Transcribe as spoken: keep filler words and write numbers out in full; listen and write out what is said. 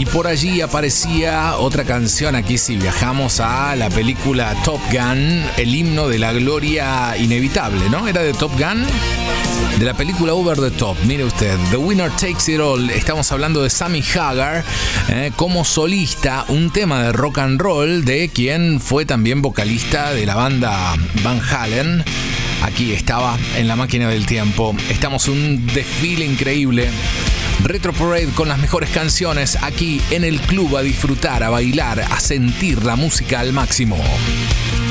por allí aparecía otra canción. Aquí sí viajamos a la película Top Gun, el himno de la gloria inevitable, ¿no? ¿Era de Top Gun? De la película Over the Top. Mire usted, The Winner Takes It All. Estamos hablando de Sammy Hagar eh, como solista, un tema de rock and roll de quien fue también vocalista de la banda Van Halen. Aquí estaba en la máquina del tiempo. Estamos un desfile increíble. Retro Parade con las mejores canciones aquí en el club, a disfrutar, a bailar, a sentir la música al máximo.